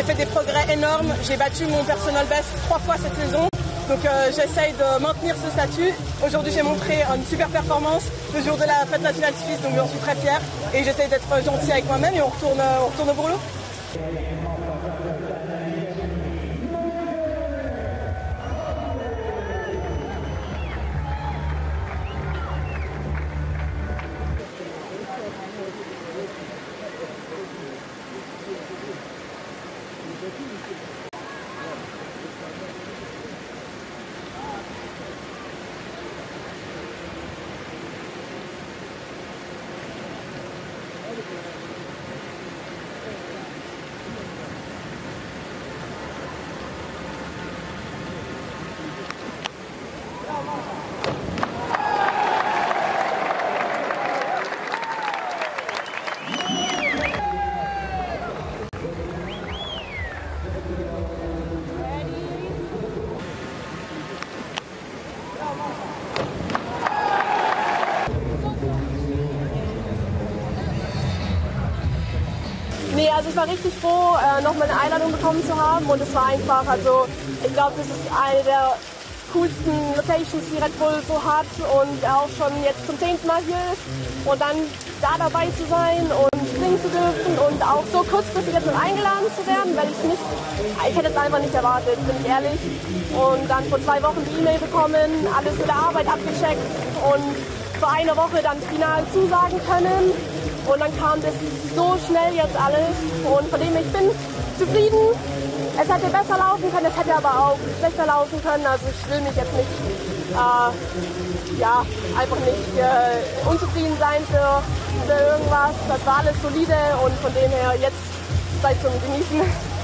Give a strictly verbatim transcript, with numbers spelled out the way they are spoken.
j'ai fait des progrès énormes. J'ai battu mon personal best trois fois cette saison. Donc euh, j'essaye de maintenir ce statut. Aujourd'hui j'ai montré une super performance le jour de la fête nationale suisse, donc j'en suis très fière. Et j'essaye d'être gentil avec moi-même et on retourne, on retourne au boulot. Nee, also ich war richtig froh, äh, nochmal eine Einladung bekommen zu haben und es war einfach, also ich glaube, das ist eine der coolsten Locations, die Red Bull so hat und auch schon jetzt zum zehnten Mal hier ist und dann da dabei zu sein und springen zu dürfen und auch so kurzfristig jetzt noch eingeladen zu werden, weil ich nicht, ich hätte es einfach nicht erwartet, bin ich ehrlich. Und dann vor zwei Wochen die E-Mail bekommen, alles mit der Arbeit abgecheckt und vor einer Woche dann final zusagen können. Und dann kam das so schnell jetzt alles und von dem ich bin zufrieden. Es hätte besser laufen können, es hätte aber auch schlechter laufen können. Also ich will mich jetzt nicht, äh, ja, einfach nicht äh, unzufrieden sein für, für irgendwas. Das war alles solide und von dem her jetzt Zeit zum Genießen.